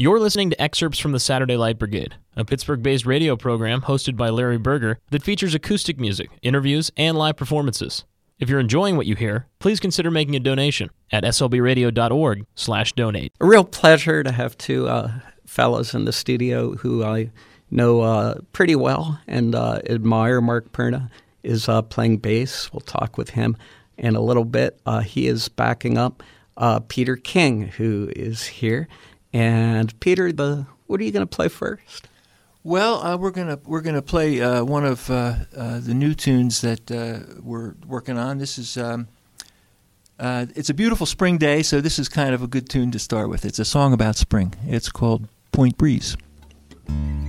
You're listening to excerpts from the Saturday Light Brigade, a Pittsburgh-based radio program hosted by Larry Berger that features acoustic music, interviews, and live performances. If you're enjoying what you hear, please consider making a donation at slbradio.org/donate. A real pleasure to have two fellows in the studio who I know pretty well and admire. Mark Perna is playing bass. We'll talk with him in a little bit. He is backing up Peter King, who is here. And Peter, what are you going to play first? Well, we're gonna play one of the new tunes that we're working on. This is it's a beautiful spring day, so this is kind of a good tune to start with. It's a song about spring. It's called Point Breeze.